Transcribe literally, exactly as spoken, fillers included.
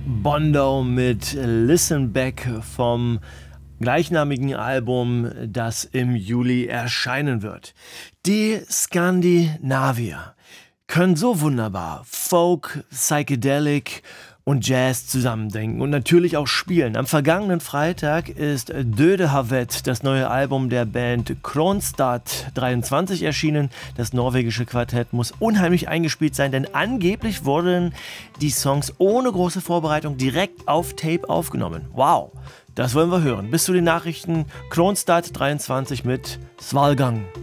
Bondo mit Listen Back vom gleichnamigen Album, das im Juli erscheinen wird. Die Skandinavier können so wunderbar Folk, Psychedelic und Jazz zusammendenken und natürlich auch spielen. Am vergangenen Freitag ist Dødehavet, das neue Album der Band Kronstadt dreiundzwanzig, erschienen. Das norwegische Quartett muss unheimlich eingespielt sein, denn angeblich wurden die Songs ohne große Vorbereitung direkt auf Tape aufgenommen. Wow, das wollen wir hören. Bis zu den Nachrichten Kronstadt dreiundzwanzig mit Svalgang.